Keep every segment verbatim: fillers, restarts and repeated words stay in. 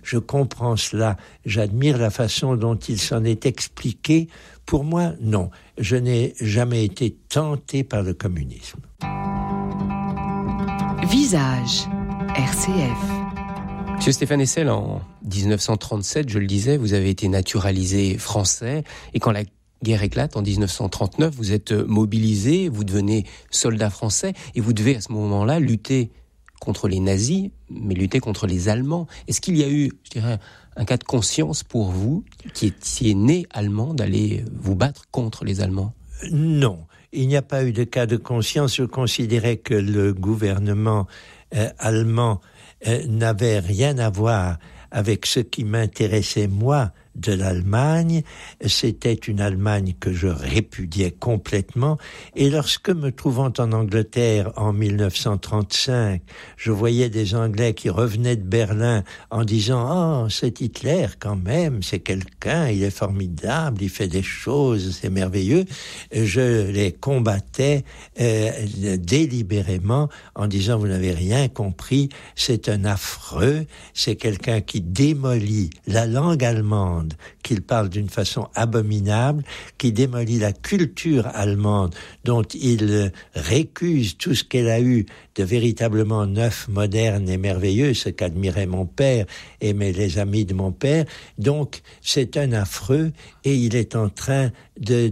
je comprends cela, j'admire la façon dont il s'en est expliqué. Pour moi, non, je n'ai jamais été tenté par le communisme. Visage, R C F. Monsieur Stéphane Hessel, en dix-neuf cent trente-sept, je le disais, vous avez été naturalisé français, et quand la guerre éclate en dix-neuf cent trente-neuf, vous êtes mobilisé, vous devenez soldat français, et vous devez à ce moment-là lutter contre les nazis, mais lutter contre les Allemands. Est-ce qu'il y a eu, je dirais, un cas de conscience pour vous, qui étiez né allemand, d'aller vous battre contre les Allemands ? Non, il n'y a pas eu de cas de conscience. Je considérais que le gouvernement euh, allemand euh, n'avait rien à voir avec ce qui m'intéressait, moi, de l'Allemagne. C'était une Allemagne que je répudiais complètement. Et lorsque, me trouvant en Angleterre en dix-neuf cent trente-cinq, je voyais des Anglais qui revenaient de Berlin en disant « Oh, c'est Hitler quand même, c'est quelqu'un, il est formidable, il fait des choses, c'est merveilleux », je les combattais euh, délibérément en disant « Vous n'avez rien compris, c'est un affreux, c'est quelqu'un qui démolit la langue allemande, qu'il parle d'une façon abominable, qui démolit la culture allemande, dont il récuse tout ce qu'elle a eu de véritablement neuf, moderne et merveilleux, ce qu'admirait mon père, aimaient les amis de mon père. Donc, c'est un affreux, et il est en train de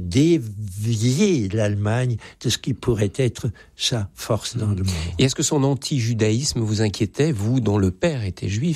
dévier l'Allemagne de ce qui pourrait être sa force dans le monde. Et est-ce que son anti-judaïsme vous inquiétait, vous dont le père était juif ?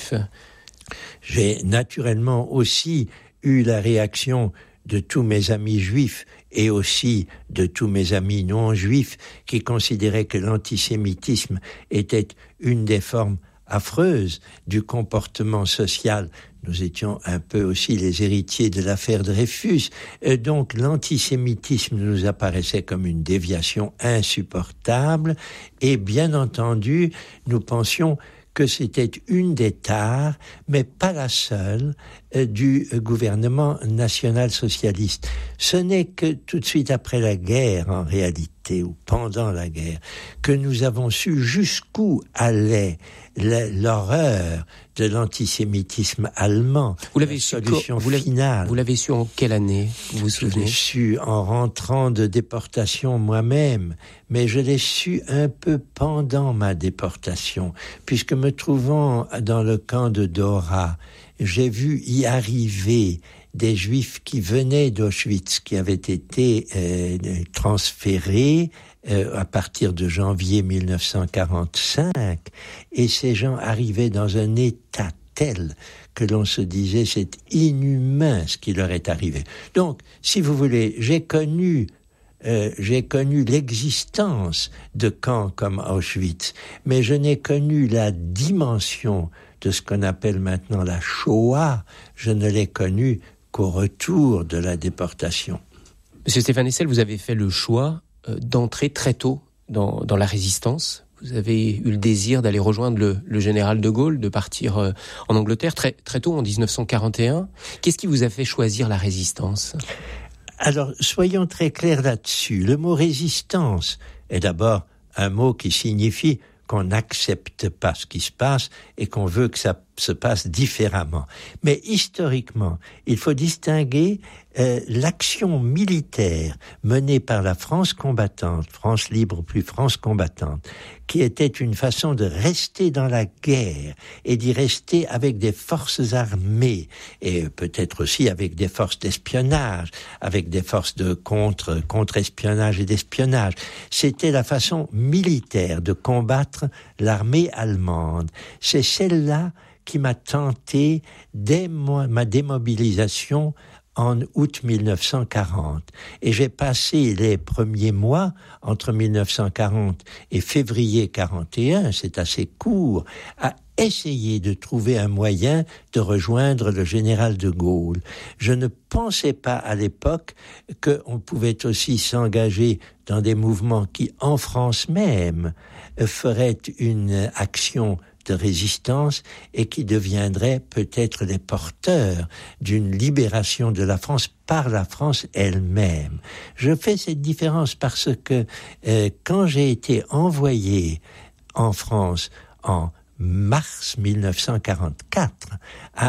J'ai naturellement aussi eu la réaction de tous mes amis juifs et aussi de tous mes amis non juifs qui considéraient que l'antisémitisme était une des formes affreuses du comportement social. Nous étions un peu aussi les héritiers de l'affaire Dreyfus. Et donc l'antisémitisme nous apparaissait comme une déviation insupportable et bien entendu, nous pensions que c'était une des tares, mais pas la seule, euh, du gouvernement national-socialiste. Ce n'est que tout de suite après la guerre, en réalité, ou pendant la guerre, que nous avons su jusqu'où allait la, l'horreur de l'antisémitisme allemand. Vous l'avez la su, solution vous l'avez, finale. Vous l'avez su en quelle année, vous vous souvenez ? Je l'ai su en rentrant de déportation moi-même, mais je l'ai su un peu pendant ma déportation, puisque me trouvant dans le camp de Dora, j'ai vu y arriver des Juifs qui venaient d'Auschwitz, qui avaient été euh, transférés euh, à partir de janvier dix-neuf cent quarante-cinq, et ces gens arrivaient dans un état tel que l'on se disait c'est inhumain ce qui leur est arrivé. Donc, si vous voulez, j'ai connu Euh, j'ai connu l'existence de camps comme Auschwitz, mais je n'ai connu la dimension de ce qu'on appelle maintenant la Shoah, je ne l'ai connue qu'au retour de la déportation. Monsieur Stéphane Hessel, vous avez fait le choix euh, d'entrer très tôt dans, dans la résistance. Vous avez eu le désir d'aller rejoindre le, le général de Gaulle, de partir euh, en Angleterre très, très tôt, en dix-neuf cent quarante et un. Qu'est-ce qui vous a fait choisir la résistance ? Alors, soyons très clairs là-dessus. Le mot résistance est d'abord un mot qui signifie qu'on n'accepte pas ce qui se passe et qu'on veut que ça se passe différemment. Mais historiquement, il faut distinguer euh, l'action militaire menée par la France combattante, France libre plus France combattante, qui était une façon de rester dans la guerre et d'y rester avec des forces armées et peut-être aussi avec des forces d'espionnage, avec des forces de contre, contre-espionnage et d'espionnage. C'était la façon militaire de combattre l'armée allemande. C'est celle-là qui m'a tenté dès ma démobilisation en août dix-neuf cent quarante. Et j'ai passé les premiers mois, entre dix-neuf cent quarante et février quarante et un, c'est assez court, à essayer de trouver un moyen de rejoindre le général de Gaulle. Je ne pensais pas à l'époque qu'on pouvait aussi s'engager dans des mouvements qui, en France même, feraient une action de résistance et qui deviendraient peut-être les porteurs d'une libération de la France par la France elle-même. Je fais cette différence parce que euh, quand j'ai été envoyé en France en mars dix-neuf cent quarante-quatre,